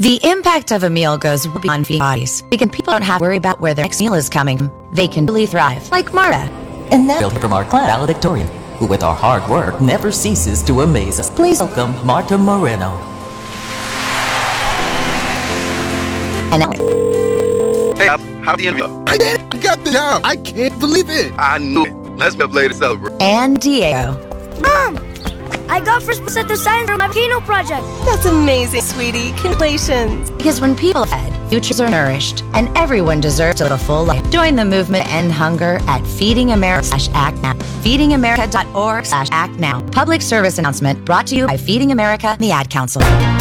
The impact of a meal goes beyond feeding bodies. Because people don't have to worry about where their next meal is coming from. They can really thrive, like Marta. And now from our class valedictorian, who with our hard work never ceases to amaze us. Please welcome Marta Moreno. And now, Hey, how do you know? I did it! I got the job! I can't believe it! I knew it. Let's go play to celebrate. and Diego. Mom! I got first place at the science for my Kino project. That's amazing, sweetie. Congratulations. Because when people are fed, futures are nourished, and everyone deserves to live a full life. Join the movement to end hunger at feedingamerica.org/act-now. feedingamerica.org/act-now. Public service announcement brought to you by Feeding America and the Ad Council.